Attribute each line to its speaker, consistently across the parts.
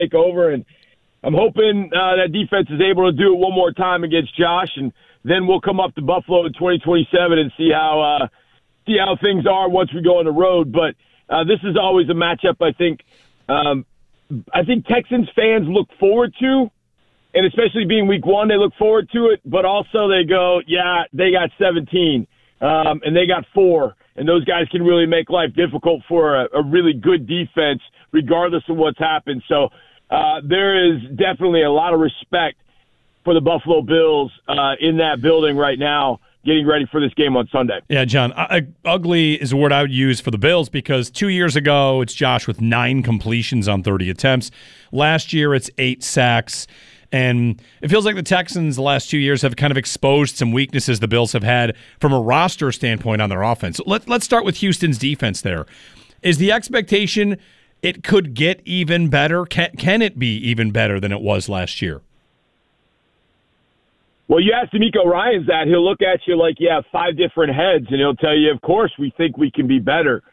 Speaker 1: take over. And I'm hoping that defense is able to do it one more time against Josh, and then we'll come up to Buffalo in 2027 and see how things are once we go on the road. But this is always a matchup I think Texans fans look forward to, and especially being week one, they look forward to it. But also they go, yeah, they got 17 and they got 4, and those guys can really make life difficult for a really good defense regardless of what's happened. So there is definitely a lot of respect for the Buffalo Bills in that building right now, getting ready for this game on Sunday.
Speaker 2: Yeah, John, ugly is a word I would use for the Bills because 2 years ago it's Josh with 9 completions on 30 attempts. Last year it's 8 sacks. And it feels like the Texans the last 2 years have kind of exposed some weaknesses the Bills have had from a roster standpoint on their offense. Let's start with Houston's defense there. Is the expectation it could get even better? Can it be even better than it was last year?
Speaker 1: Well, you ask DeMeco Ryans that, he'll look at you like you have 5 different heads, and he'll tell you, of course, we think we can be better.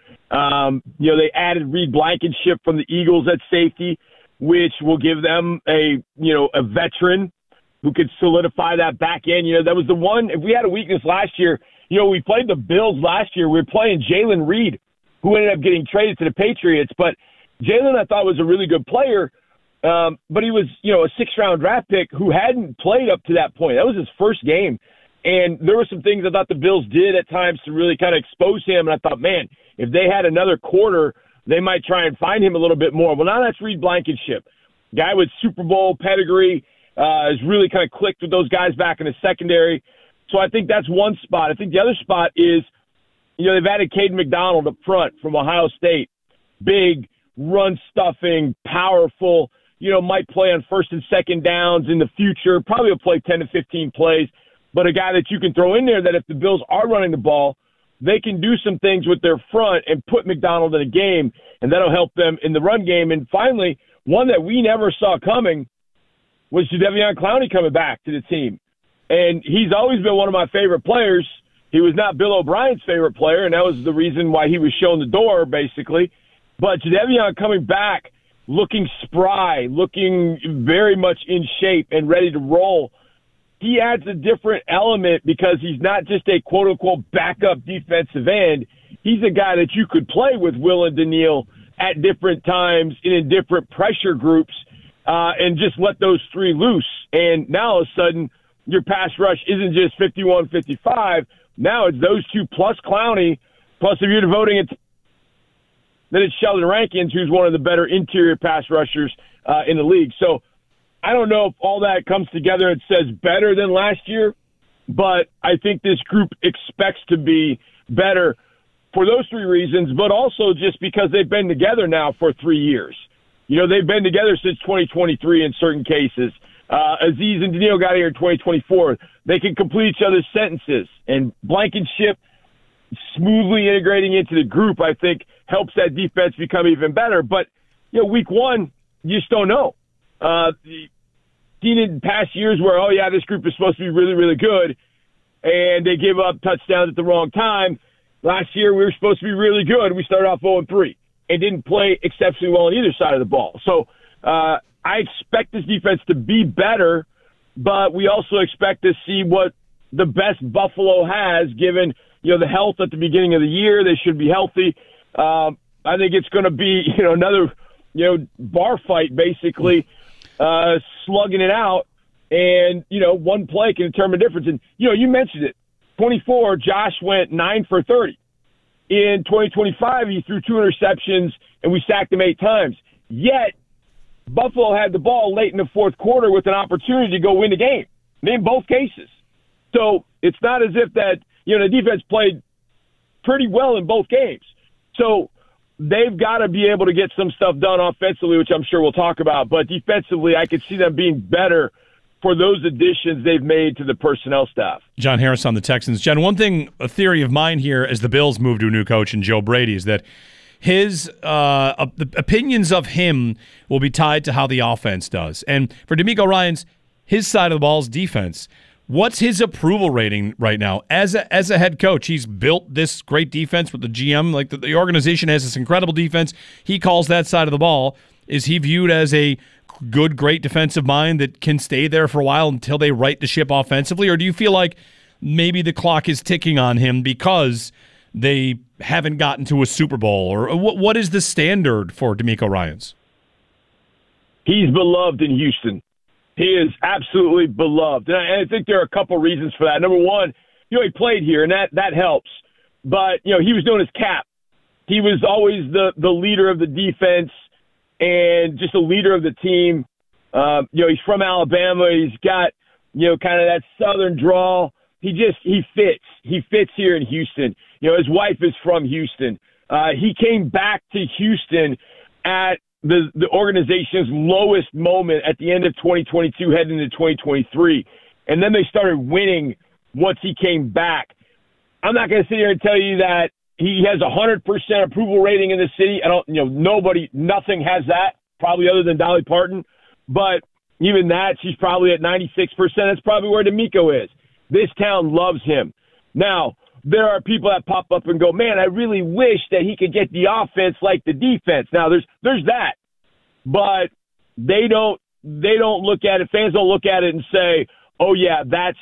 Speaker 1: They added Reed Blankenship from the Eagles at safety, which will give them a veteran who could solidify that back end. That was the one, if we had a weakness last year, we played the Bills last year. We were playing Jalen Reed, who ended up getting traded to the Patriots. But Jalen, I thought, was a really good player. But he was, a 6th-round draft pick who hadn't played up to that point. That was his first game. And there were some things I thought the Bills did at times to really kind of expose him. And I thought, man, if they had another quarter, they might try and find him a little bit more. Well, now that's Reed Blankenship. Guy with Super Bowl pedigree has really kind of clicked with those guys back in the secondary. So I think that's one spot. I think the other spot is, they've added Caden McDonald up front from Ohio State. Big, run-stuffing, powerful, might play on 1st and 2nd downs in the future. Probably will play 10 to 15 plays. But a guy that you can throw in there that if the Bills are running the ball, they can do some things with their front and put McDonald in a game, and that'll help them in the run game. And finally, one that we never saw coming was Jadeveon Clowney coming back to the team. And he's always been one of my favorite players. He was not Bill O'Brien's favorite player, and that was the reason why he was shown the door, basically. But Jadeveon coming back, looking spry, looking very much in shape and ready to roll, he adds a different element because he's not just a quote-unquote backup defensive end. He's a guy that you could play with Will and Daniil at different times and in different pressure groups and just let those 3 loose. And now all of a sudden your pass rush isn't just 51-55. Now it's those 2 plus Clowney, plus if you're devoting it, then it's Sheldon Rankins, who's one of the better interior pass rushers in the league. So I don't know if all that comes together and says better than last year, but I think this group expects to be better for those 3 reasons, but also just because they've been together now for 3 years. They've been together since 2023 in certain cases. Azeez and Daniil got here in 2024. They can complete each other's sentences, and Blankenship smoothly integrating into the group, I think, helps that defense become even better. But, week one, you just don't know. Seen in past years where, this group is supposed to be really, really good, and they give up touchdowns at the wrong time. Last year, we were supposed to be really good. We started off 0-3 and didn't play exceptionally well on either side of the ball. So I expect this defense to be better, but we also expect to see what the best Buffalo has given, the health at the beginning of the year. They should be healthy. I think it's going to be, another, bar fight, basically, slugging it out. And, one play can determine the difference. And, you mentioned it. 24, Josh went 9 for 30. In 2025, he threw 2 interceptions, and we sacked him 8 times. Yet, Buffalo had the ball late in the 4th quarter with an opportunity to go win the game in both cases. So it's not as if that, the defense played pretty well in both games. So they've got to be able to get some stuff done offensively, which I'm sure we'll talk about. But defensively, I could see them being better for those additions they've made to the personnel staff.
Speaker 2: John Harris on the Texans. John, a theory of mine here as the Bills move to a new coach and Joe Brady is that his the opinions of him will be tied to how the offense does. And for DeMeco Ryans, his side of the ball is defense. What's his approval rating right now as a head coach? He's built this great defense with the GM. Like the organization has this incredible defense. He calls that side of the ball. Is he viewed as a good, great defensive mind that can stay there for a while until they right the ship offensively? Or do you feel like maybe the clock is ticking on him because they haven't gotten to a Super Bowl? Or what is the standard for DeMeco Ryans?
Speaker 1: He's beloved in Houston. He is absolutely beloved. And I think there are a couple reasons for that. Number one, he played here, and that helps. But, he was known as Cap. He was always the leader of the defense and just a leader of the team. He's from Alabama. He's got, kind of that southern drawl. He fits. He fits here in Houston. His wife is from Houston. He came back to Houston at the organization's lowest moment at the end of 2022, heading into 2023. And then they started winning once he came back. I'm not going to sit here and tell you that he has 100% approval rating in the city. Nothing has that, probably other than Dolly Parton. But even that, she's probably at 96%. That's probably where DeMeco is. This town loves him. Now, there are people that pop up and go, man, I really wish that he could get the offense like the defense. Now, there's that. But they don't look at it, fans don't look at it and say, oh, yeah,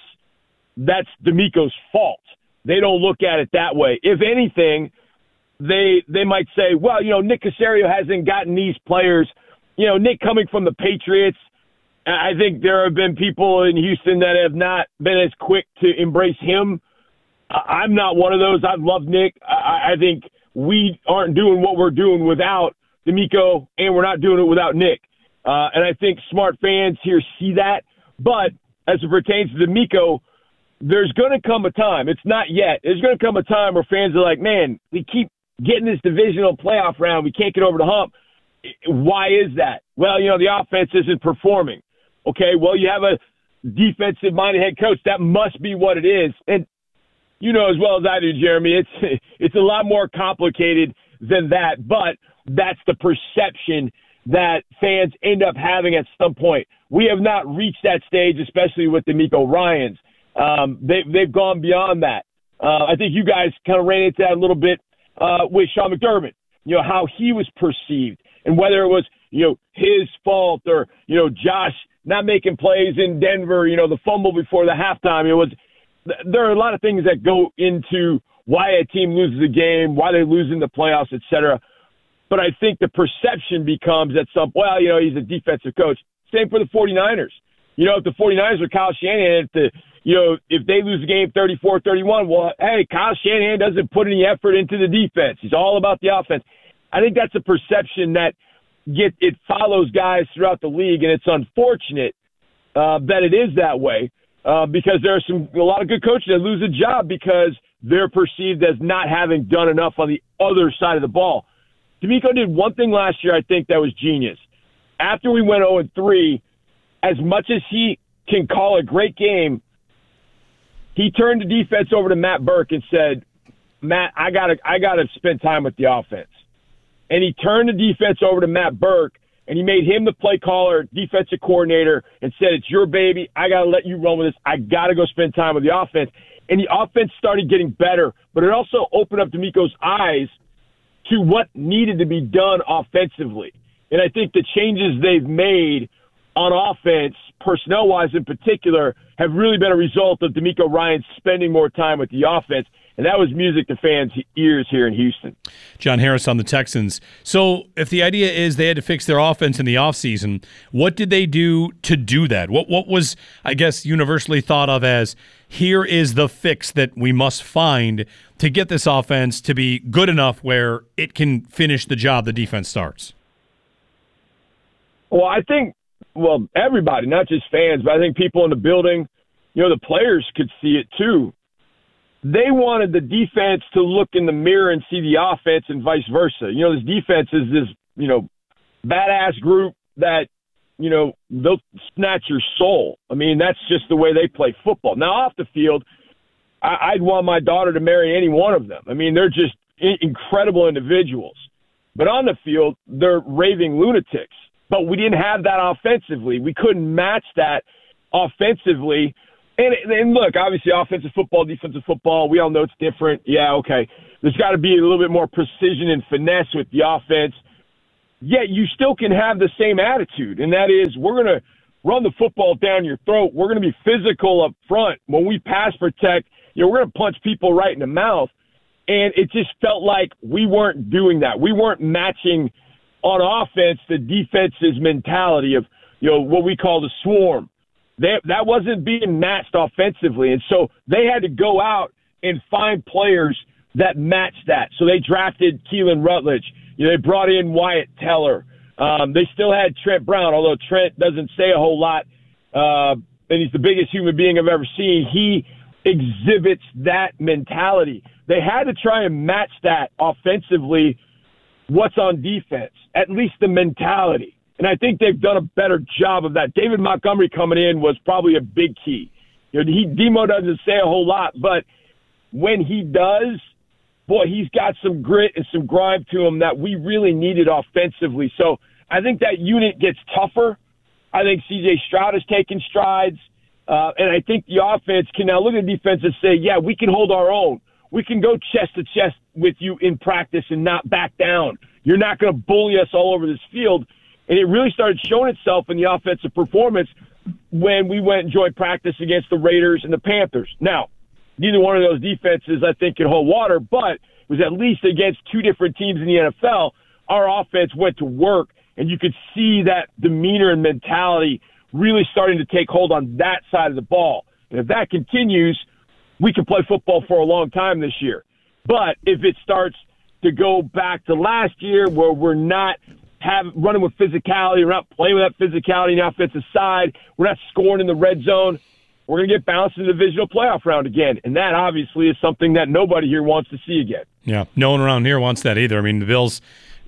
Speaker 1: that's DeMeco's fault. They don't look at it that way. If anything, they might say, well, Nick Caserio hasn't gotten these players. Nick coming from the Patriots, I think there have been people in Houston that have not been as quick to embrace him. I'm not one of those. I love Nick. I think we aren't doing what we're doing without DeMeco, and we're not doing it without Nick. And I think smart fans here see that. But as it pertains to DeMeco, there's going to come a time. It's not yet. There's going to come a time where fans are like, man, we keep getting this divisional playoff round. We can't get over the hump. Why is that? Well, the offense isn't performing. Okay, well, you have a defensive-minded head coach. That must be what it is. And you know as well as I do, Jeremy, it's a lot more complicated than that. But that's the perception that fans end up having at some point. We have not reached that stage, especially with DeMeco Ryans. They've gone beyond that. I think you guys kind of ran into that a little bit with Sean McDermott, how he was perceived and whether it was, his fault or, Josh not making plays in Denver, the fumble before the halftime. There are a lot of things that go into why a team loses a game, why they lose in the playoffs, et cetera. But I think the perception becomes that he's a defensive coach. Same for the 49ers. If the 49ers are Kyle Shanahan, if they lose the game 34-31, well, hey, Kyle Shanahan doesn't put any effort into the defense. He's all about the offense. I think that's a perception that it follows guys throughout the league, and it's unfortunate that it is that way because there are a lot of good coaches that lose a job because they're perceived as not having done enough on the other side of the ball. DeMeco did one thing last year I think that was genius. After we went 0-3, as much as he can call a great game, he turned the defense over to Matt Burke and said, Matt, I gotta spend time with the offense. And he turned the defense over to Matt Burke, and he made him the play caller, defensive coordinator, and said, it's your baby. I got to let you run with this. I got to go spend time with the offense. And the offense started getting better, but it also opened up DeMeco's eyes to what needed to be done offensively. And I think the changes they've made on offense, personnel-wise in particular, have really been a result of DeMeco Ryans spending more time with the offense. And that was music to fans' ears here in Houston.
Speaker 2: John Harris on the Texans. So if the idea is they had to fix their offense in the offseason, what did they do to do that? What was, I guess, universally thought of as, here is the fix that we must find to get this offense to be good enough where it can finish the job the defense starts?
Speaker 1: Well, I think, everybody, not just fans, but I think people in the building, the players could see it too. They wanted the defense to look in the mirror and see the offense and vice versa. This defense is this, badass group that, they'll snatch your soul. I mean, that's just the way they play football. Now, off the field, I'd want my daughter to marry any one of them. I mean, they're just incredible individuals. But on the field, they're raving lunatics. But we didn't have that offensively. We couldn't match that offensively. And look, obviously, offensive football, defensive football, we all know it's different. Yeah, okay. There's got to be a little bit more precision and finesse with the offense. yet you still can have the same attitude, and that is we're going to run the football down your throat. We're going to be physical up front. When we pass protect, we're going to punch people right in the mouth. And it just felt like we weren't doing that. We weren't matching on offense the defense's mentality of, what we call the swarm. That wasn't being matched offensively. And so they had to go out and find players that matched that. So they drafted Keelan Rutledge. They brought in Wyatt Teller. They still had Trent Brown, although Trent doesn't say a whole lot, and he's the biggest human being I've ever seen. He exhibits that mentality. They had to try and match that offensively, what's on defense, at least the mentality. And I think they've done a better job of that. David Montgomery coming in was probably a big key. Demo doesn't say a whole lot, but when he does, boy, he's got some grit and some grime to him that we really needed offensively. So I think that unit gets tougher. I think C.J. Stroud has taken strides. And I think the offense can now look at the defense and say, yeah, we can hold our own. We can go chest to chest with you in practice and not back down. You're not going to bully us all over this field. And it really started showing itself in the offensive performance when we went and joined practice against the Raiders and the Panthers. Now, neither one of those defenses, I think, could hold water, but it was at least against two different teams in the NFL. Our offense went to work, and you could see that demeanor and mentality really starting to take hold on that side of the ball. And if that continues, we can play football for a long time this year. But if it starts to go back to last year where we're not running with physicality, we're not playing with that physicality on the offensive side, we're not scoring in the red zone, we're going to get bounced in the divisional playoff round again. And that obviously is something that nobody here wants to see again.
Speaker 2: Yeah, no one around here wants that either. I mean, the Bills'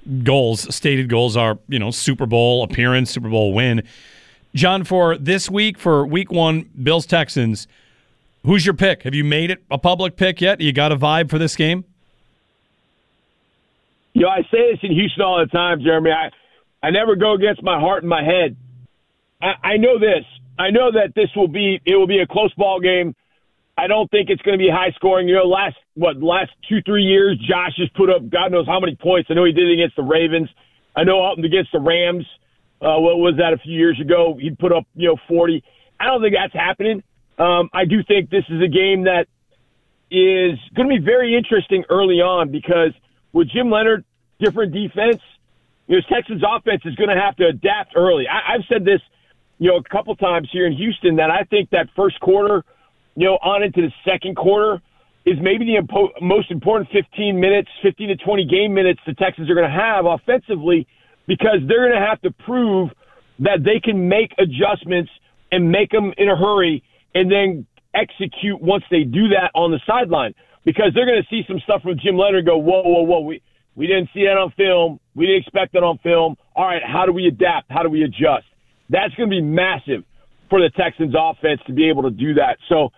Speaker 2: stated goals are, Super Bowl appearance, Super Bowl win. John, for this week, for week 1, Bills-Texans, who's your pick? Have you made it a public pick yet? You got a vibe for this game?
Speaker 1: I say this in Houston all the time, Jeremy. I never go against my heart and my head. I know this. I know that it will be a close ball game. I don't think it's going to be high scoring. Last 2-3 years, Josh has put up God knows how many points. I know he did it against the Ravens. I know up against the Rams. What was that a few years ago? He put up 40. I don't think that's happening. I do think this is a game that is going to be very interesting early on because with Jim Leonard, different defense, Texans offense is going to have to adapt early. I've said this, a couple times here in Houston that I think that first quarter, on into the second quarter is maybe the most important 15 to 20 game minutes the Texans are going to have offensively because they're going to have to prove that they can make adjustments and make them in a hurry and then execute once they do that on the sideline because they're going to see some stuff from Jim Leonard and go, whoa, we didn't see that on film. We didn't expect that on film. All right, how do we adapt? How do we adjust? That's going to be massive for the Texans offense to be able to do that. So,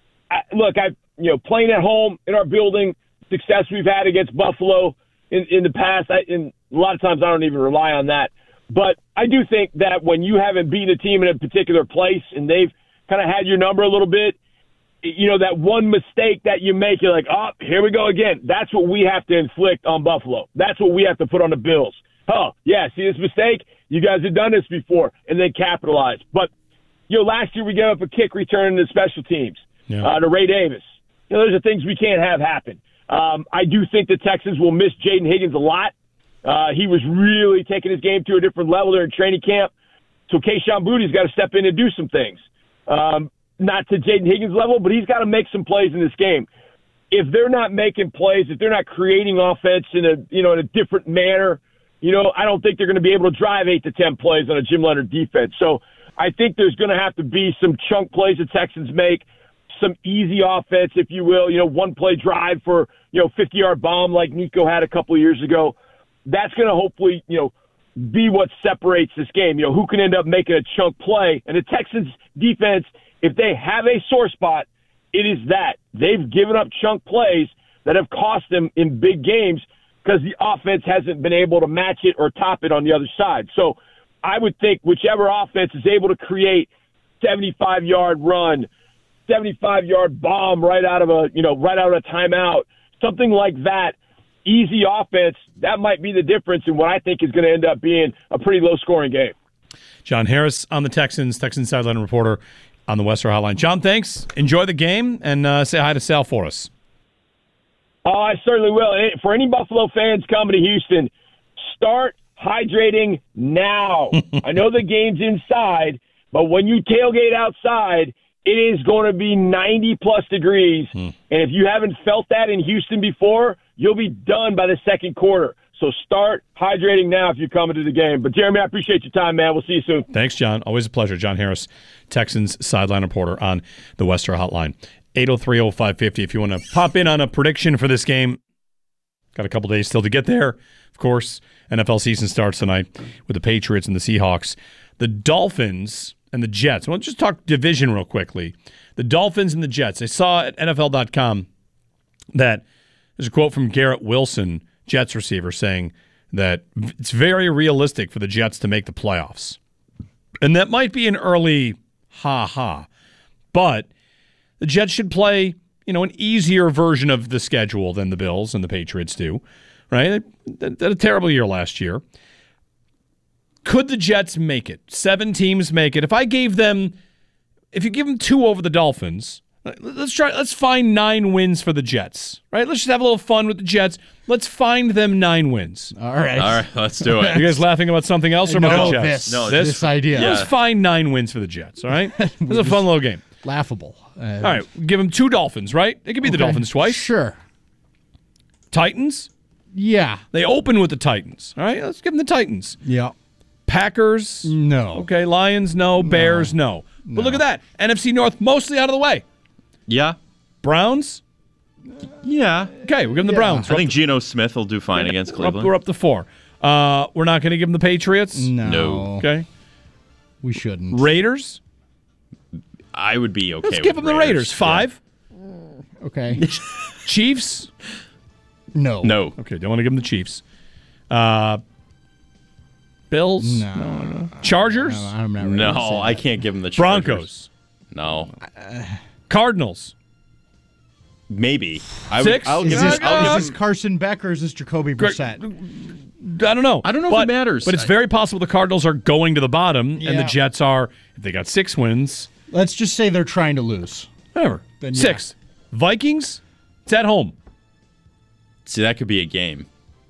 Speaker 1: playing at home in our building, success we've had against Buffalo in the past, and a lot of times I don't even rely on that. But I do think that when you haven't beaten a team in a particular place and they've kind of had your number a little bit, that one mistake that you make, you're like, oh, here we go again. That's what we have to inflict on Buffalo. That's what we have to put on the Bills. Oh, yeah, see this mistake? You guys have done this before, and then capitalize. But, last year we gave up a kick return to special teams to Ray Davis. Those are things we can't have happen. I do think the Texans will miss Jaden Higgins a lot. He was really taking his game to a different level there in training camp. So Kayshon Boutte's got to step in and do some things. Not to Jaden Higgins' level, but he's got to make some plays in this game. If they're not making plays, if they're not creating offense in a different manner, I don't think they're going to be able to drive 8 to 10 plays on a Jim Leonard defense. So I think there's going to have to be some chunk plays the Texans make, some easy offense, if you will, one play drive for, 50-yard bomb like Nico had a couple of years ago. That's going to hopefully, be what separates this game. Who can end up making a chunk play? And the Texans defense, if they have a sore spot, it is that. They've given up chunk plays that have cost them in big games because the offense hasn't been able to match it or top it on the other side. So I would think whichever offense is able to create 75-yard run, 75-yard bomb right out of a timeout, something like that easy offense, that might be the difference in what I think is going to end up being a pretty low-scoring game.
Speaker 2: John Harris on the Texans sideline reporter on the Western Hotline. John, thanks. Enjoy the game, and say hi to Sal for us.
Speaker 1: Oh, I certainly will. And for any Buffalo fans coming to Houston, start hydrating now. I know the game's inside, but when you tailgate outside, it is going to be 90-plus degrees. And if you haven't felt that in Houston before, you'll be done by the second quarter. So start hydrating now if you're coming to the game. But, Jeremy, I appreciate your time, man. We'll see you soon.
Speaker 2: Thanks, John. Always a pleasure. John Harris, Texans sideline reporter on the Western Hotline. 803-0550 if you want to pop in on a prediction for this game. Got a couple days still to get there. Of course, NFL season starts tonight with the Patriots and the Seahawks. The Dolphins and the Jets. We'll just talk division real quickly. The Dolphins and the Jets. I saw at NFL.com that there's a quote from Garrett Wilson, Jets receiver, saying that it's very realistic for the Jets to make the playoffs. And that might be an early ha-ha. But the Jets should play, an easier version of the schedule than the Bills and the Patriots do, right? They had a terrible year last year. Could the Jets make it? 7 teams make it. If you give them 2 over the Dolphins, let's find 9 wins for the Jets, right? Let's just have a little fun with the Jets. Let's find them 9 wins.
Speaker 3: All right,
Speaker 4: let's do it.
Speaker 2: You guys laughing about something else or about the Jets?
Speaker 3: This idea.
Speaker 2: Let's find 9 wins for the Jets, all right? This is a fun little game.
Speaker 3: Laughable.
Speaker 2: All right, give them 2 Dolphins, right? It could be the Dolphins twice.
Speaker 3: Sure.
Speaker 2: Titans?
Speaker 3: Yeah.
Speaker 2: They open with the Titans, all right? Let's give them the Titans.
Speaker 3: Yeah.
Speaker 2: Packers?
Speaker 3: No.
Speaker 2: Okay, Lions? No. Bears? No. But look at that. NFC North mostly out of the way.
Speaker 4: Yeah.
Speaker 2: Browns?
Speaker 4: Yeah.
Speaker 2: Okay, we're giving the Browns.
Speaker 4: I think Geno Smith will do fine against Cleveland.
Speaker 2: We're up to 4. We're not going to give them the Patriots?
Speaker 3: No.
Speaker 2: Okay.
Speaker 3: We shouldn't.
Speaker 2: Raiders?
Speaker 4: I would be okay
Speaker 2: Let's give them the Raiders. 5.
Speaker 3: Yeah. Okay.
Speaker 2: Chiefs?
Speaker 3: No.
Speaker 4: No.
Speaker 2: Okay, don't want to give them the Chiefs. Bills?
Speaker 3: No.
Speaker 2: Chargers?
Speaker 3: I'm not ready
Speaker 4: No,
Speaker 3: to say
Speaker 4: I
Speaker 3: that.
Speaker 4: can't give them the Chargers.
Speaker 2: Broncos?
Speaker 4: No.
Speaker 2: Cardinals?
Speaker 4: Maybe.
Speaker 2: Six?
Speaker 3: Is this Carson Beck or is this Jacoby Brissett?
Speaker 2: I don't know.
Speaker 4: I don't know if it matters.
Speaker 2: But it's very possible the Cardinals are going to the bottom, and the
Speaker 3: Yeah.
Speaker 2: Jets are, if they got 6 wins,
Speaker 3: Let's just say they're trying to lose.
Speaker 2: whatever.
Speaker 3: Then, yeah.
Speaker 2: 6. Vikings? It's at home.
Speaker 4: See, that could be a game.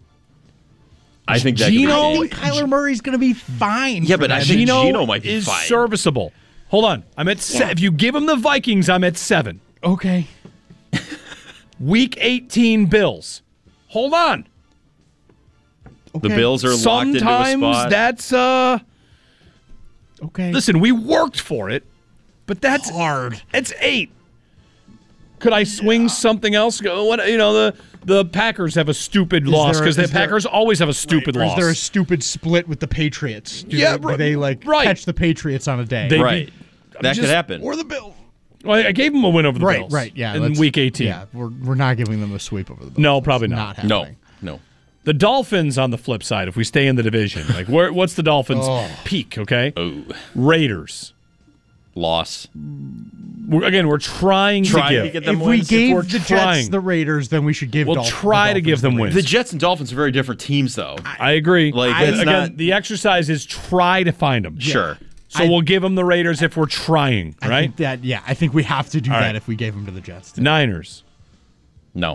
Speaker 4: I think that could
Speaker 3: I
Speaker 4: be a
Speaker 3: think
Speaker 4: game.
Speaker 3: Kyler Murray's going to be fine.
Speaker 4: Yeah,
Speaker 3: for
Speaker 4: but I
Speaker 3: them.
Speaker 4: think Geno might be
Speaker 2: is
Speaker 4: fine.
Speaker 2: serviceable. Hold on. I'm at if you give them the Vikings, I'm at 7.
Speaker 3: Okay.
Speaker 2: Week 18 Bills. Hold on.
Speaker 4: The Bills are locked into a
Speaker 2: Sometimes
Speaker 4: spot.
Speaker 2: that's
Speaker 3: Okay.
Speaker 2: listen, we worked for it, but that's
Speaker 3: hard.
Speaker 2: It's 8. Could I swing something else? The Packers have a stupid loss because the Packers always have a stupid
Speaker 3: Or is
Speaker 2: loss.
Speaker 3: there a stupid split with the Patriots? Do they catch the Patriots on a day?
Speaker 4: Right. That could happen.
Speaker 3: Or the Bills.
Speaker 2: Well, I gave them a win over the Bills.
Speaker 3: Right, yeah.
Speaker 2: In week 18.
Speaker 3: Yeah, we're not giving them a sweep over the Bills.
Speaker 2: No, probably not.
Speaker 3: happening.
Speaker 4: No.
Speaker 2: The Dolphins, on the flip side, if we stay in the division, what's the Dolphins' peak, okay?
Speaker 4: Oh.
Speaker 2: Raiders.
Speaker 4: Loss.
Speaker 2: We're trying to
Speaker 4: get
Speaker 2: give.
Speaker 4: them
Speaker 3: If
Speaker 4: wins.
Speaker 3: we
Speaker 2: we're
Speaker 3: gave the
Speaker 2: trying.
Speaker 3: Jets the Raiders, then we should give
Speaker 2: We'll try to give them wins.
Speaker 4: The Jets and Dolphins are very different teams, though.
Speaker 2: I agree.
Speaker 4: It's
Speaker 2: Again,
Speaker 4: not-
Speaker 2: the exercise is try to find them.
Speaker 4: Sure.
Speaker 2: So we'll give them the Raiders if we're trying, right?
Speaker 3: I think we have to do
Speaker 2: All
Speaker 3: that
Speaker 2: right.
Speaker 3: if we gave them to the Jets.
Speaker 2: Niners.
Speaker 4: No.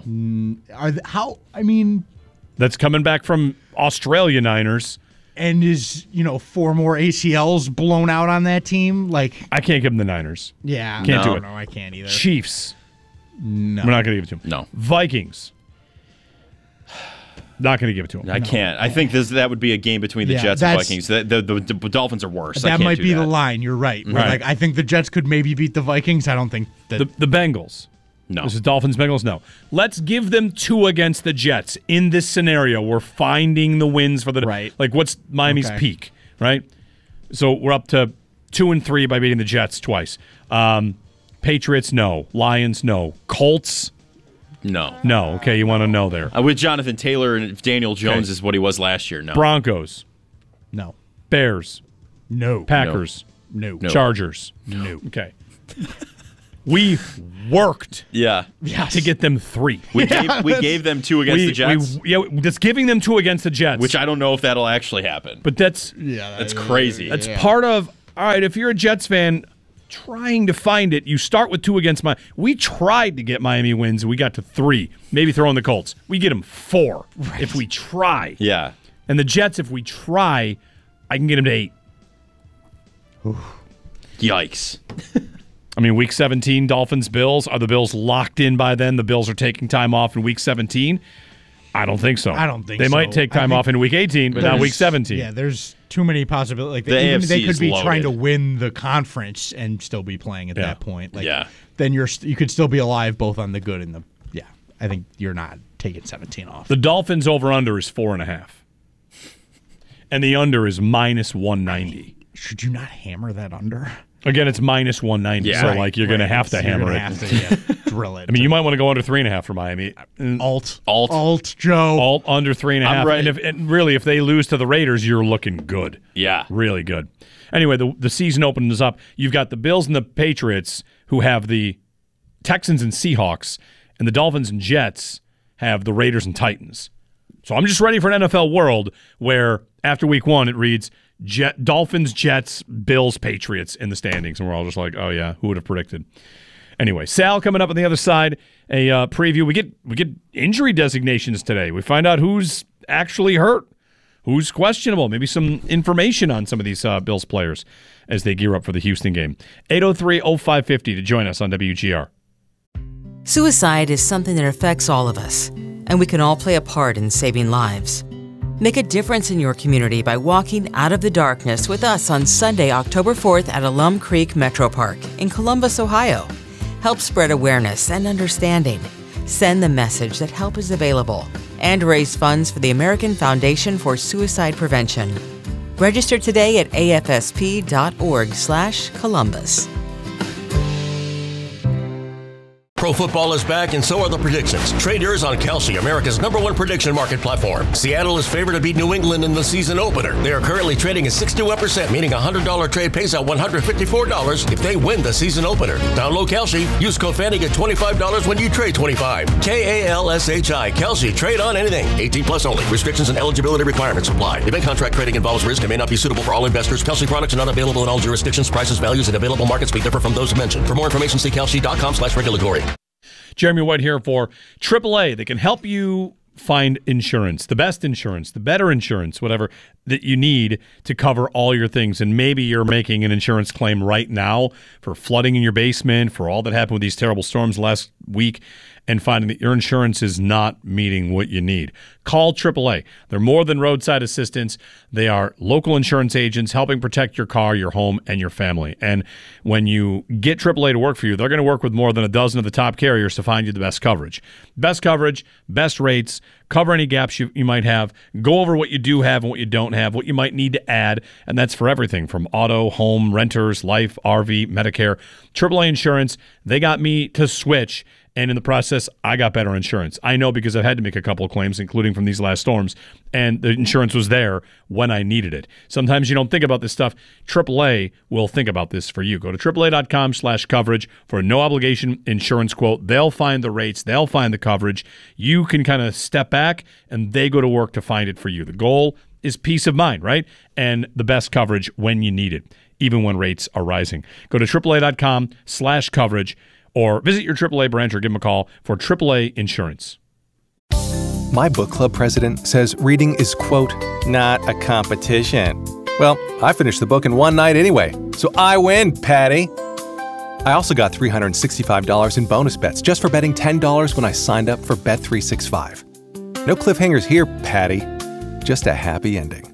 Speaker 2: That's coming back from Australia Niners.
Speaker 3: And is 4 more ACLs blown out on that team?
Speaker 2: I can't give them the Niners.
Speaker 3: Yeah,
Speaker 2: Can't do it.
Speaker 3: No, I can't either.
Speaker 2: Chiefs.
Speaker 3: No,
Speaker 2: We're not going to give it to them.
Speaker 4: No.
Speaker 2: Vikings. Not going to give it to them.
Speaker 4: I can't. I think that would be a game between the
Speaker 3: Yeah,
Speaker 4: Jets and
Speaker 3: that's-
Speaker 4: Vikings. The Dolphins are worse. I
Speaker 3: That
Speaker 4: can't
Speaker 3: might
Speaker 4: do
Speaker 3: be
Speaker 4: that.
Speaker 3: the line. You're right.
Speaker 2: Right.
Speaker 3: I think the Jets could maybe beat the Vikings. I don't think that.
Speaker 2: The Bengals.
Speaker 4: No.
Speaker 2: This is Dolphins, Bengals. No. Let's give them 2 against the Jets. In this scenario, we're finding the wins for the
Speaker 3: Right.
Speaker 2: What's Miami's
Speaker 3: Okay.
Speaker 2: peak, right? So we're up to 2 and 3 by beating the Jets twice. Patriots, no. Lions, no. Colts,
Speaker 4: No.
Speaker 2: no. Okay, you want to know there.
Speaker 4: With Jonathan Taylor and if Daniel Jones
Speaker 2: Okay.
Speaker 4: is what he was last year. No.
Speaker 2: Broncos,
Speaker 3: no,
Speaker 2: Bears,
Speaker 3: no,
Speaker 2: Packers,
Speaker 3: no,
Speaker 4: No.
Speaker 2: Chargers.
Speaker 3: no.
Speaker 2: Okay. We worked
Speaker 4: to
Speaker 2: get them 3.
Speaker 4: We gave them 2 against the Jets.
Speaker 2: Just giving them 2 against the Jets.
Speaker 4: Which I don't know if that'll actually happen.
Speaker 2: But that's
Speaker 4: crazy.
Speaker 2: That's part of, all right, if you're a Jets fan trying to find it, you start with 2 against Miami. We tried to get Miami wins. We got to 3. Maybe throw in the Colts. We get them 4 if we try.
Speaker 4: Yeah.
Speaker 2: And the Jets, if we try, I can get them to 8.
Speaker 4: Yikes.
Speaker 2: I mean, Week 17, Dolphins-Bills. Are the Bills locked in by then? The Bills are taking time off in Week 17? I don't think so.
Speaker 3: I don't think
Speaker 2: they
Speaker 3: so.
Speaker 2: might take time off in Week 18, but not Week 17.
Speaker 3: Yeah, there's too many possibilities.
Speaker 4: Like
Speaker 3: they could be
Speaker 4: loaded.
Speaker 3: trying to win the conference and still be playing at that point. Like,
Speaker 4: yeah.
Speaker 3: Then you could still be alive both on the good and the I think you're not taking 17 off.
Speaker 2: The Dolphins over-under is 4.5. And the under is -190.
Speaker 3: Should you not hammer that under?
Speaker 2: Again, it's -190, so you're going to have to hammer it.
Speaker 3: Have to, drill it.
Speaker 2: I mean, you might want to go under 3.5 for Miami.
Speaker 3: Alt, Joe.
Speaker 2: Alt under 3.5.
Speaker 4: Right.
Speaker 2: And really, if they lose to the Raiders, you're looking good.
Speaker 4: Yeah.
Speaker 2: Really good. Anyway, the season opens up. You've got the Bills and the Patriots who have the Texans and Seahawks, and the Dolphins and Jets have the Raiders and Titans. So I'm just ready for an NFL world where after week 1 it reads Dolphins, Jets, Bills, Patriots in the standings, and we're all just like, oh yeah, who would have predicted? Anyway, Sal coming up on the other side, a preview. We get injury designations today. We find out who's actually hurt, who's questionable, maybe some information on some of these Bills players as they gear up for the Houston game. 803-0550 to join us on WGR.
Speaker 5: Suicide is something that affects all of us, and we can all play a part in saving lives. Make a difference in your community by walking out of the darkness with us on Sunday, October 4th at Alum Creek Metro Park in Columbus, Ohio. Help spread awareness and understanding. Send the message that help is available and raise funds for the American Foundation for Suicide Prevention. Register today at afsp.org/Columbus.
Speaker 6: Pro football is back, and so are the predictions. Trade yours on Kalshi, America's #1 prediction market platform. Seattle is favored to beat New England in the season opener. They are currently trading at 61%, meaning a $100 trade pays out $154 if they win the season opener. Download Kalshi. Use code FANNY, get $25 when you trade $25. Kalshi. Kalshi. Trade on anything. 18 plus only. Restrictions and eligibility requirements apply. Event contract trading involves risk and may not be suitable for all investors. Kalshi products are not available in all jurisdictions. Prices, values, and available markets may differ from those mentioned. For more information, see kalshi.com/regulatory.
Speaker 2: Jeremy White here for AAA. They can help you find insurance, the best insurance, the better insurance, whatever that you need to cover all your things. And maybe you're making an insurance claim right now for flooding in your basement, for all that happened with these terrible storms last week, and finding that your insurance is not meeting what you need. Call AAA. They're more than roadside assistance. They are local insurance agents helping protect your car, your home, and your family. And when you get AAA to work for you, they're going to work with more than a dozen of the top carriers to find you the best coverage. Best coverage, best rates, cover any gaps you might have, go over what you do have and what you don't have, what you might need to add, and that's for everything from auto, home, renters, life, RV, Medicare. AAA Insurance, they got me to switch, and in the process, I got better insurance. I know because I've had to make a couple of claims, including from these last storms, and the insurance was there when I needed it. Sometimes you don't think about this stuff. AAA will think about this for you. Go to AAA.com/coverage for a no-obligation insurance quote. They'll find the rates. They'll find the coverage. You can kind of step back, and they go to work to find it for you. The goal is peace of mind, right? And the best coverage when you need it, even when rates are rising. Go to AAA.com/coverage or visit your AAA branch or give them a call for AAA Insurance.
Speaker 7: My book club president says reading is, quote, not a competition. Well, I finished the book in one night anyway, so I win, Patty. I also got $365 in bonus bets just for betting $10 when I signed up for Bet365. No cliffhangers here, Patty. Just a happy ending.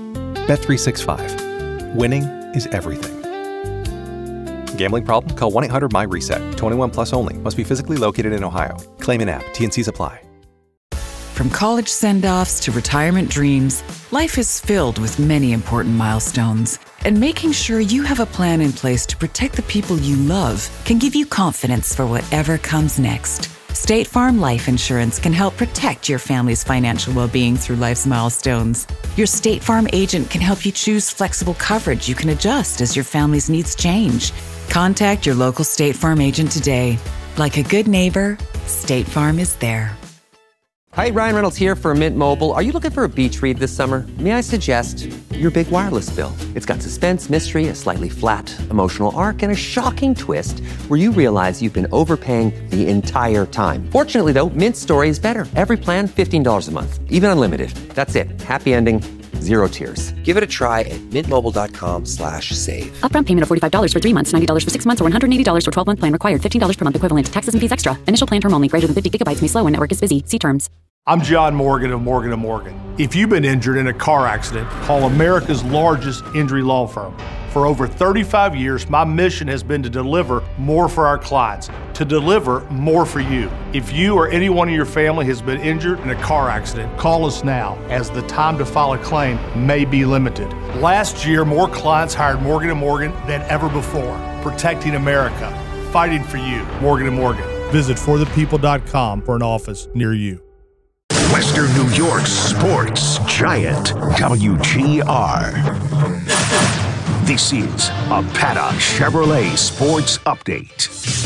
Speaker 7: Bet365. Winning is everything. Gambling problem? Call 1-800-MY-RESET. 21 plus only. Must be physically located in Ohio. Claim in app. T&Cs apply.
Speaker 8: From college send-offs to retirement dreams, life is filled with many important milestones. And making sure you have a plan in place to protect the people you love can give you confidence for whatever comes next. State Farm Life Insurance can help protect your family's financial well-being through life's milestones. Your State Farm agent can help you choose flexible coverage you can adjust as your family's needs change. Contact your local State Farm agent today. Like a good neighbor, State Farm is there.
Speaker 9: Hi, Ryan Reynolds here for Mint Mobile. Are you looking for a beach read this summer? May I suggest your big wireless bill? It's got suspense, mystery, a slightly flat, emotional arc, and a shocking twist where you realize you've been overpaying the entire time. Fortunately, though, Mint's story is better. Every plan, $15 a month, even unlimited. That's it. Happy ending, zero tears. Give it a try at mintmobile.com/save.
Speaker 10: Upfront payment of $45 for 3 months, $90 for 6 months, or $180 for 12-month plan required. $15 per month equivalent. Taxes and fees extra. Initial plan term only. Greater than 50 gigabytes may slow when network is busy. See terms.
Speaker 11: I'm John Morgan of Morgan & Morgan. If you've been injured in a car accident, call America's largest injury law firm. For over 35 years, my mission has been to deliver more for our clients, to deliver more for you. If you or anyone in your family has been injured in a car accident, call us now, as the time to file a claim may be limited. Last year, more clients hired Morgan & Morgan than ever before, protecting America, fighting for you. Morgan & Morgan. Visit forthepeople.com for an office near you.
Speaker 12: Western New York's sports giant, WGR. This is a Paddock Chevrolet Sports Update.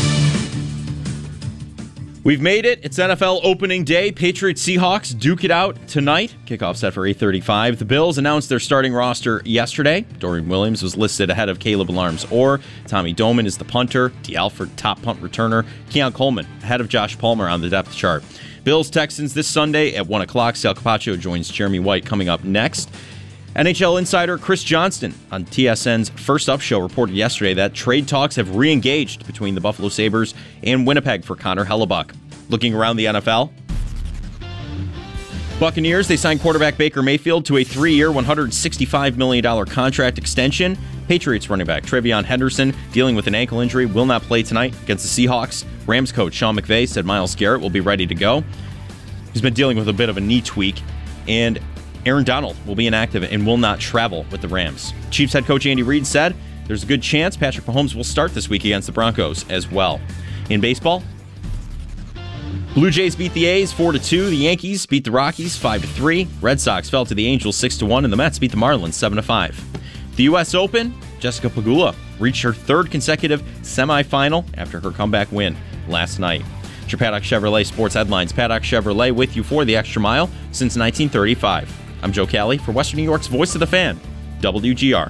Speaker 4: We've made it. It's NFL opening day. Patriots-Seahawks duke it out tonight. Kickoff set for 8:35. The Bills announced their starting roster yesterday. Dorian Williams was listed ahead of Caleb Alarms-Orr. Tommy Doman is the punter. D. Alford, top punt returner. Keon Coleman ahead of Josh Palmer on the depth chart. Bills-Texans this Sunday at 1 o'clock. Sal Capaccio joins Jeremy White coming up next. NHL insider Chris Johnston on TSN's First Up show reported yesterday that trade talks have re-engaged between the Buffalo Sabres and Winnipeg for Connor Hellebuck. Looking around the NFL, Buccaneers, they signed quarterback Baker Mayfield to a 3-year, $165 million contract extension. Patriots running back Trevion Henderson, dealing with an ankle injury, will not play tonight against the Seahawks. Rams coach Sean McVay said Myles Garrett will be ready to go. He's been dealing with a bit of a knee tweak. And Aaron Donald will be inactive and will not travel with the Rams. Chiefs head coach Andy Reid said there's a good chance Patrick Mahomes will start this week against the Broncos as well. In baseball, Blue Jays beat the A's 4-2. The Yankees beat the Rockies 5-3. Red Sox fell to the Angels 6-1, and the Mets beat the Marlins 7-5. The U.S. Open, Jessica Pegula reached her third consecutive semifinal after her comeback win last night. It's your Paddock Chevrolet Sports Headlines. Paddock Chevrolet with you for the extra mile since 1935. I'm Joe Kelly for Western New York's Voice of the Fan, WGR.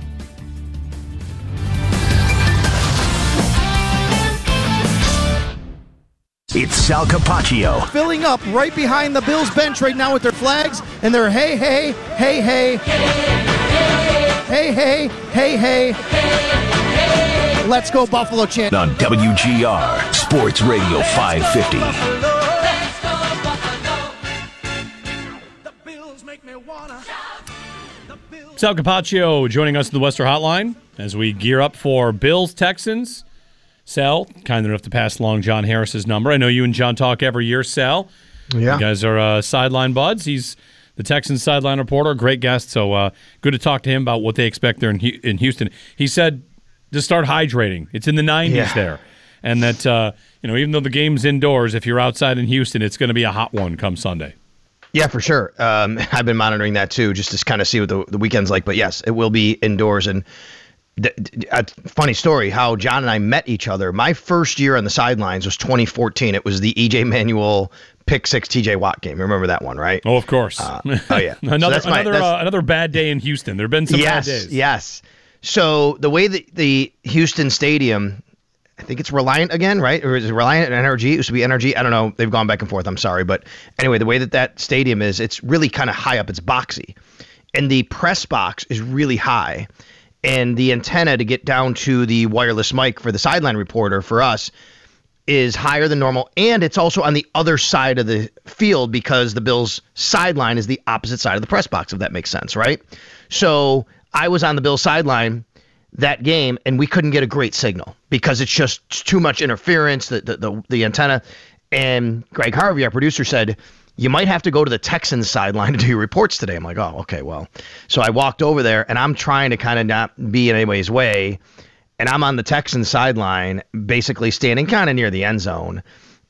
Speaker 12: It's Sal Capaccio.
Speaker 3: Filling up right behind the Bills bench right now with their flags and their hey, hey, hey, hey. Hey, hey, hey, hey. Let's go Buffalo chant.
Speaker 12: On WGR, Sports Radio 550.
Speaker 2: Sal Capaccio joining us in the Western Hotline as we gear up for Bills-Texans. Sal, kind enough to pass along John Harris's number. I know you and John talk every year, Sal.
Speaker 3: Yeah.
Speaker 2: You guys are sideline buds. He's the Texans sideline reporter, great guest. So good to talk to him about what they expect there in Houston. He said to start hydrating. It's in the 90s there. And that, even though the game's indoors, if you're outside in Houston, it's going to be a hot one come Sunday.
Speaker 13: Yeah, for sure. I've been monitoring that too, just to kind of see what the weekend's like. But yes, it will be indoors. And a funny story, how John and I met each other. My first year on the sidelines was 2014. It was the E.J. Manuel pick six T.J. Watt game. Remember that one, right?
Speaker 2: Oh, of course.
Speaker 13: Oh, yeah.
Speaker 2: another bad day in Houston. There have been some bad days.
Speaker 13: Yes. So the way that the Houston Stadium, I think it's Reliant again, right? Or is it Reliant and NRG? It used to be NRG. I don't know. They've gone back and forth. I'm sorry. But anyway, the way that stadium is, it's really kind of high up. It's boxy. And the press box is really high. And the antenna to get down to the wireless mic for the sideline reporter for us is higher than normal. And it's also on the other side of the field because the Bills' sideline is the opposite side of the press box, if that makes sense, right? So I was on the Bills' sideline that game, and we couldn't get a great signal because it's just too much interference, the antenna. And Greg Harvey, our producer, said, you might have to go to the Texans sideline to do your reports today. I'm like, oh, okay, well. So I walked over there, and I'm trying to kind of not be in anybody's way, and I'm on the Texans sideline, basically standing kind of near the end zone.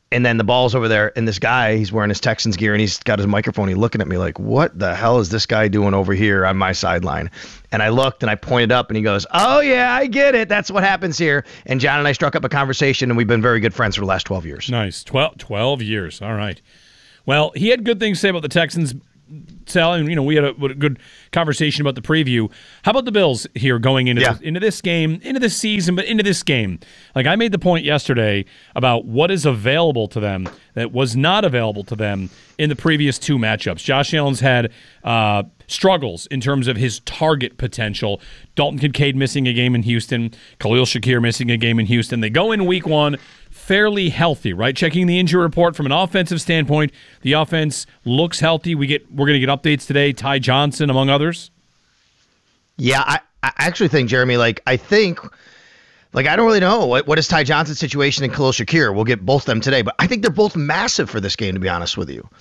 Speaker 13: And then the ball's over there, and this guy, he's wearing his Texans gear, and he's got his microphone. He's looking at me like, what the hell is this guy doing over here on my sideline? And I looked, and I pointed up, and he goes, oh, yeah, I get it. That's what happens here. And John and I struck up a conversation, and we've been very good friends for the last 12 years.
Speaker 2: Nice. 12 years. All right. Well, he had good things to say about the Texans, Sal, and we had a good conversation about the preview. How about the Bills here going into this game, into this season, but into this game? Like I made the point yesterday about what is available to them that was not available to them in the previous two matchups. Josh Allen's had struggles in terms of his target potential. Dalton Kincaid missing a game in Houston, Khalil Shakir missing a game in Houston. They go in week one fairly healthy, right? Checking the injury report from an offensive standpoint, the offense looks healthy. We're going to get updates today. Ty Johnson, among others.
Speaker 13: Yeah, I actually think, Jeremy, I don't really know what is Ty Johnson's situation and Khalil Shakir. We'll get both of them today, but I think they're both massive for this game, to be honest with you.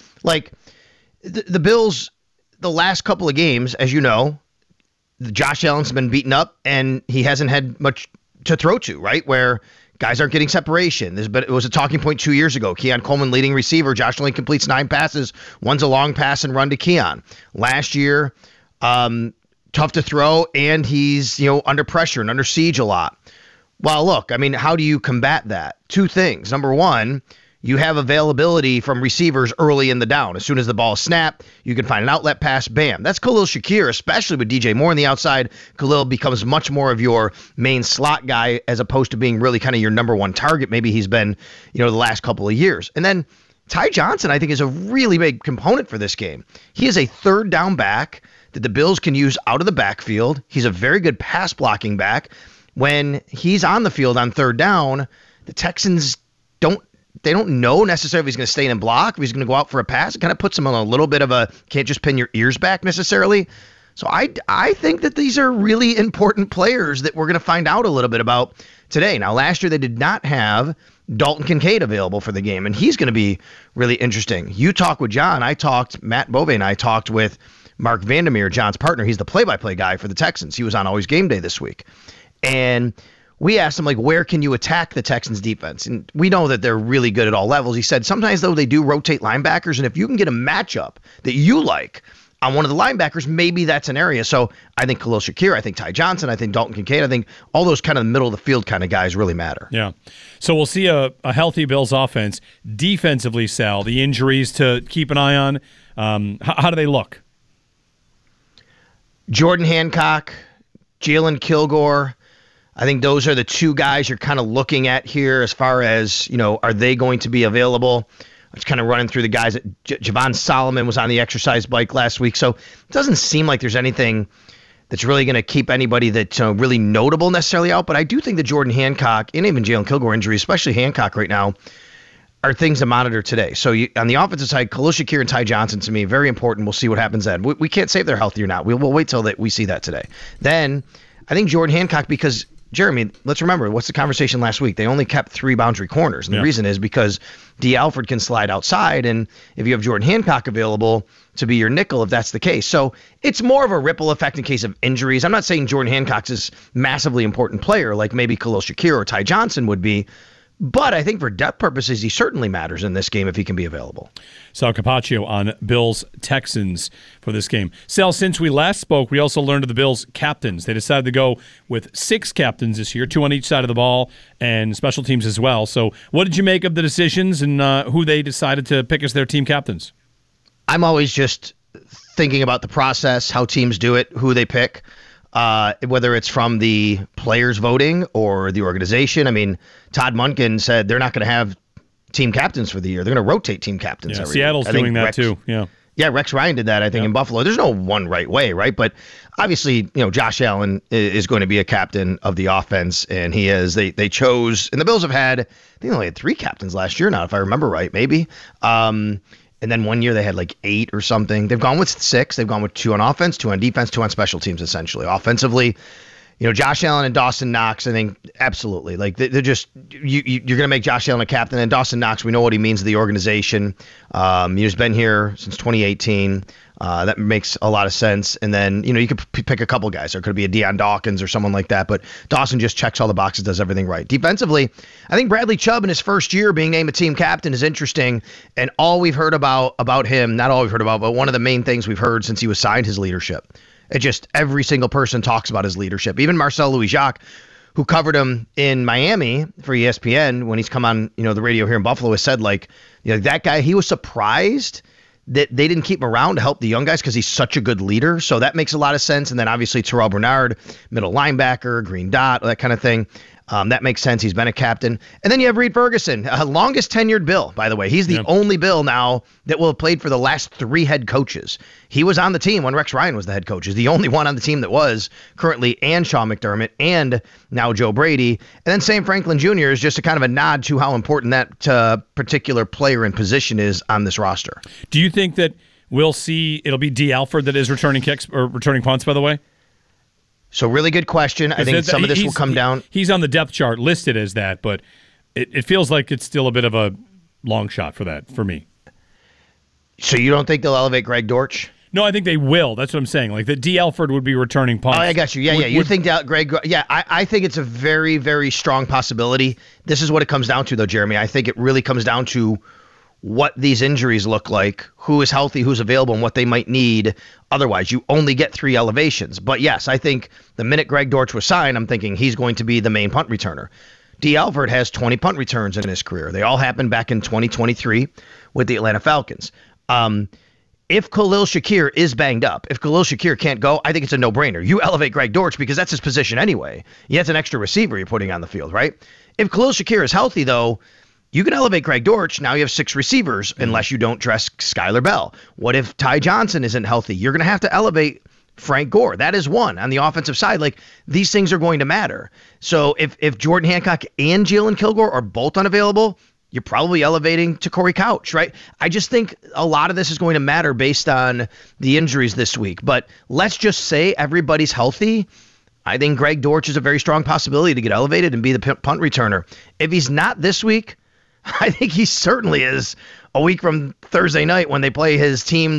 Speaker 13: The Bills, the last couple of games, as you know, Josh Allen's been beaten up and he hasn't had much to throw to, right? Where guys aren't getting separation. It was a talking point 2 years ago. Keon Coleman, leading receiver. Josh only completes 9 passes. One's a long pass and run to Keon. Last year, tough to throw, and he's under pressure and under siege a lot. Well, look, how do you combat that? 2 things. Number one, you have availability from receivers early in the down. As soon as the ball is snapped, you can find an outlet pass, bam. That's Khalil Shakir, especially with DJ Moore on the outside. Khalil becomes much more of your main slot guy as opposed to being really kind of your number one target. Maybe he's been, the last couple of years. And then Ty Johnson, I think, is a really big component for this game. He is a third down back that the Bills can use out of the backfield. He's a very good pass blocking back. When he's on the field on third down, the Texans don't know necessarily if he's going to stay in and block, if he's going to go out for a pass. It kind of puts him on a little bit of a can't just pin your ears back necessarily. So I think that these are really important players that we're going to find out a little bit about today. Now, last year they did not have Dalton Kincaid available for the game, and he's going to be really interesting. You talk with John. Matt Bove and I talked with Mark Vandermeer, John's partner. He's the play-by-play guy for the Texans. He was on Always Game Day this week. And we asked him, where can you attack the Texans defense? And we know that they're really good at all levels. He said sometimes, though, they do rotate linebackers. And if you can get a matchup that you like on one of the linebackers, maybe that's an area. So I think Khalil Shakir, I think Ty Johnson, I think Dalton Kincaid, I think all those kind of middle of the field kind of guys really matter.
Speaker 2: Yeah. So we'll see a healthy Bills offense. Defensively, Sal, the injuries to keep an eye on, how do they look?
Speaker 13: Jordan Hancock, Jalen Kilgore, I think those are the 2 guys you're kind of looking at here as far as, are they going to be available? I was kind of running through the guys. Javon Solomon was on the exercise bike last week. So it doesn't seem like there's anything that's really going to keep anybody that's really notable necessarily out. But I do think that Jordan Hancock and even Jalen Kilgore injuries, especially Hancock right now, are things to monitor today. So on the offensive side, Khalil Shakir and Ty Johnson, to me, very important. We'll see what happens then. We can't say if they're healthy or not. We'll wait till we see that today. Then I think Jordan Hancock, because Jeremy, let's remember, what's the conversation last week? They only kept 3 boundary corners. And the reason is because D. Alford can slide outside. And if you have Jordan Hancock available to be your nickel, if that's the case. So it's more of a ripple effect in case of injuries. I'm not saying Jordan Hancock's this massively important player like maybe Khalil Shakir or Ty Johnson would be. But I think for depth purposes, he certainly matters in this game if he can be available.
Speaker 2: Sal Capaccio on Bills Texans for this game. Sal, since we last spoke, we also learned of the Bills captains. They decided to go with 6 captains this year, 2 on each side of the ball, and special teams as well. So what did you make of the decisions and who they decided to pick as their team captains?
Speaker 13: I'm always just thinking about the process, how teams do it, who they pick. Whether it's from the players voting or the organization. I mean, Todd Monken said they're not going to have team captains for the year. They're going to rotate team captains every
Speaker 2: Seattle's
Speaker 13: year.
Speaker 2: Doing that too. Yeah.
Speaker 13: Yeah, Rex Ryan did that, I think, in Buffalo. There's no one right way, right? But obviously, Josh Allen is going to be a captain of the offense, and he is. They chose, and the Bills have had, I think they only had 3 captains last year now, if I remember right, maybe. And then one year they had 8 or something. They've gone with 6. They've gone with 2 on offense, 2 on defense, 2 on special teams, essentially. Offensively, Josh Allen and Dawson Knox, I think absolutely. Like they're just you're going to make Josh Allen a captain, and Dawson Knox, we know what he means to the organization. He's been here since 2018. That makes a lot of sense. And then you could pick a couple guys. There could be a Deion Dawkins or someone like that. But Dawson just checks all the boxes, does everything right. Defensively, I think Bradley Chubb in his first year being named a team captain is interesting. And all we've heard about him, not all we've heard about, but one of the main things we've heard since he was signed, his leadership. It just every single person talks about his leadership. Even Marcel Louis-Jacques, who covered him in Miami for ESPN when he's come on, the radio here in Buffalo, has said that guy, he was surprised that they didn't keep him around to help the young guys because he's such a good leader. So that makes a lot of sense. And then obviously Terrell Bernard, middle linebacker, green dot, that kind of thing. That makes sense. He's been a captain. And then you have Reed Ferguson, longest tenured Bill, by the way. He's the only Bill now that will have played for the last 3 head coaches. He was on the team when Rex Ryan was the head coach. He's the only one on the team that was currently, and Sean McDermott, and now Joe Brady. And then Sam Franklin Jr. is just a kind of a nod to how important that particular player and position is on this roster.
Speaker 2: Do you think that we'll see, it'll be D. Alford that is returning kicks or returning punts, by the way?
Speaker 13: So really good question. I think some of this will come down.
Speaker 2: He's on the depth chart listed as that, but it feels like it's still a bit of a long shot for me.
Speaker 13: So you don't think they'll elevate Greg Dortch?
Speaker 2: No, I think they will. That's what I'm saying. Like that D. Alford would be returning punts.
Speaker 13: Oh, I got you. Yeah, you think that Greg? Yeah, I think it's a very, very strong possibility. This is what it comes down to, though, Jeremy. I think it really comes down to what these injuries look like, who is healthy, who's available, and what they might need. Otherwise, you only get 3 elevations. But yes, I think the minute Greg Dortch was signed, I'm thinking he's going to be the main punt returner. D. Alford has 20 punt returns in his career. They all happened back in 2023 with the Atlanta Falcons. If Khalil Shakir is banged up, if Khalil Shakir can't go, I think it's a no-brainer. You elevate Greg Dortch because that's his position anyway. He has an extra receiver you're putting on the field, right? If Khalil Shakir is healthy, though, you can elevate Greg Dortch. Now you have 6 receivers unless you don't dress Skylar Bell. What if Ty Johnson isn't healthy? You're going to have to elevate Frank Gore. That is one on the offensive side. Like, these things are going to matter. So if Jordan Hancock and Jalen Kilgore are both unavailable, you're probably elevating to Corey Couch, right? I just think a lot of this is going to matter based on the injuries this week. But let's just say everybody's healthy. I think Greg Dortch is a very strong possibility to get elevated and be the punt returner. If he's not this week, I think he certainly is a week from Thursday night when they play his team.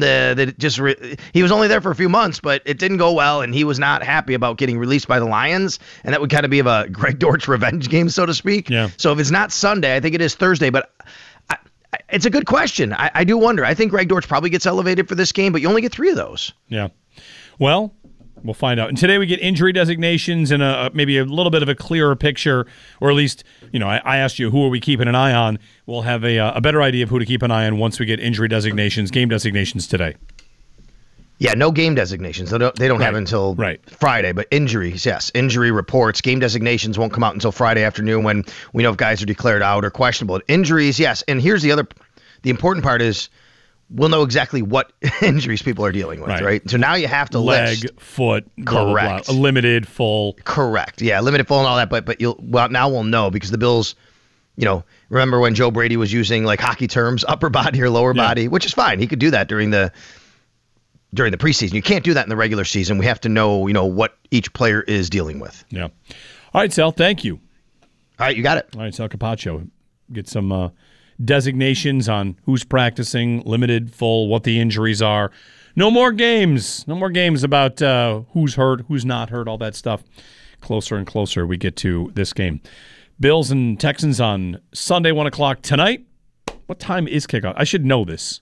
Speaker 13: He was only there for a few months, but it didn't go well, and he was not happy about getting released by the Lions, and that would kind of be a Greg Dortch revenge game, so to speak. Yeah. So if it's not Sunday, I think it is Thursday, but it's a good question. I do wonder. I think Greg Dortch probably gets elevated for this game, but you only get 3 of those.
Speaker 2: Yeah. Well, we'll find out. And today we get injury designations and maybe a little bit of a clearer picture, or at least, I asked you, who are we keeping an eye on? We'll have a better idea of who to keep an eye on once we get injury designations, game designations today.
Speaker 13: Yeah, no game designations. They don't have until Friday, but injuries, yes. Injury reports, game designations won't come out until Friday afternoon when we know if guys are declared out or questionable. Injuries, yes. And here's the important part is, we'll know exactly what injuries people are dealing with, right? So now you have to
Speaker 2: list. Leg, foot, blah,
Speaker 13: correct.
Speaker 2: Blah, blah. Limited, full.
Speaker 13: Correct. Yeah, limited, full, and all that. But now we'll know because the Bills, remember when Joe Brady was using like hockey terms, upper body or lower body, which is fine. He could do that during the preseason. You can't do that in the regular season. We have to know, what each player is dealing with.
Speaker 2: Yeah. All right, Sal. Thank you.
Speaker 13: All right, you got it.
Speaker 2: All right, Sal Capaccio. Get some designations on who's practicing, limited, full, what the injuries are. No more games. No more games about who's hurt, who's not hurt, all that stuff. Closer and closer we get to this game. Bills and Texans on Sunday, 1 o'clock tonight. What time is kickoff? I should know this.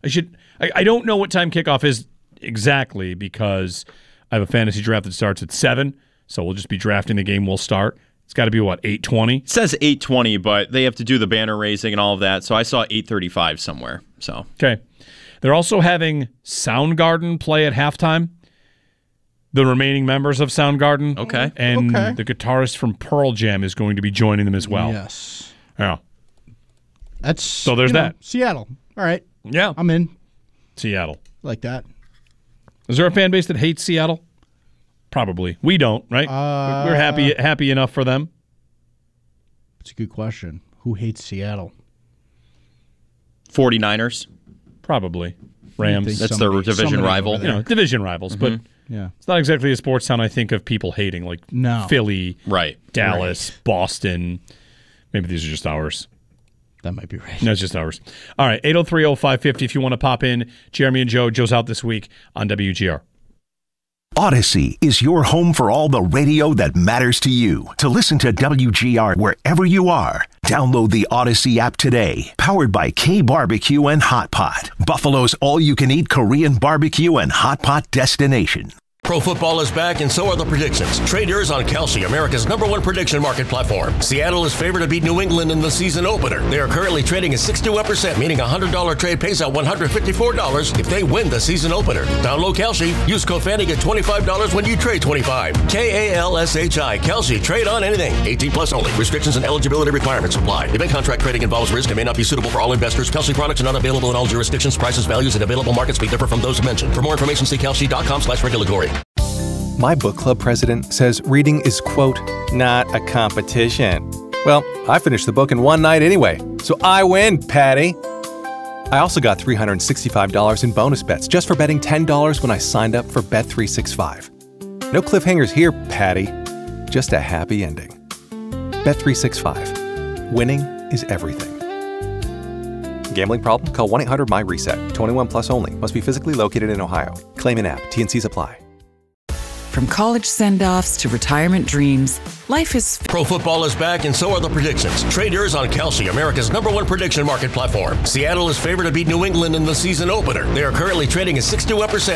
Speaker 2: I don't know what time kickoff is exactly because I have a fantasy draft that starts at 7, so we'll just be drafting the game. We'll start. It's got to be, 8:20?
Speaker 4: It says 8:20, but they have to do the banner raising and all of that, so I saw 8:35 somewhere. So
Speaker 2: okay. They're also having Soundgarden play at halftime. The remaining members of Soundgarden.
Speaker 4: Okay.
Speaker 2: And the guitarist from Pearl Jam is going to be joining them as well.
Speaker 3: Yes.
Speaker 2: Yeah.
Speaker 3: So
Speaker 2: there's that.
Speaker 3: Seattle. All right.
Speaker 2: Yeah.
Speaker 3: I'm in.
Speaker 2: Seattle.
Speaker 3: Like that.
Speaker 2: Is there a fan base that hates Seattle? Probably. We don't, right? We're happy enough for them.
Speaker 3: It's a good question. Who hates Seattle?
Speaker 4: 49ers.
Speaker 2: Probably. Rams.
Speaker 4: That's their division rival.
Speaker 2: Division rivals. Mm-hmm. But
Speaker 3: Yeah.
Speaker 2: It's not exactly a sports town I think of people hating, like Philly,
Speaker 4: right,
Speaker 2: Dallas, Boston. Maybe these are just ours.
Speaker 3: That might be right.
Speaker 2: No, it's just ours. All right, 803-0550 if you want to pop in. Jeremy and Joe. Joe's out this week on WGR.
Speaker 12: Odyssey is your home for all the radio that matters to you. To listen to WGR wherever you are, download the Odyssey app today. Powered by K Barbecue and Hot Pot, Buffalo's all-you-can-eat Korean barbecue and hot pot destination.
Speaker 6: Pro football is back, and so are the predictions. Trade yours on Kalshi, America's #1 prediction market platform. Seattle is favored to beat New England in the season opener. They are currently trading at 6-1%, meaning a $100 trade pays out $154 if they win the season opener. Download Kalshi. Use code FANNY, get $25 when you trade $25. KALSHI. Kalshi. Trade on anything. 18+ only. Restrictions and eligibility requirements apply. Event contract trading involves risk and may not be suitable for all investors. Kalshi products are not available in all jurisdictions. Prices, values, and available markets may differ from those mentioned. For more information, see kalshi.com/regulatory.
Speaker 7: My book club president says reading is, quote, not a competition. Well, I finished the book in one night anyway, so I win, Patty. I also got $365 in bonus bets just for betting $10 when I signed up for Bet365. No cliffhangers here, Patty. Just a happy ending. Bet365. Winning is everything. Gambling problem? Call 1-800-MY-RESET. 21 plus only. Must be physically located in Ohio. Claim in app. T&Cs apply.
Speaker 8: From college send-offs to retirement dreams, life is...
Speaker 6: Pro football is back, and so are the predictions. Trade yours on Kalshi, America's #1 prediction market platform. Seattle is favored to beat New England in the season opener. They are currently trading at 6-1%.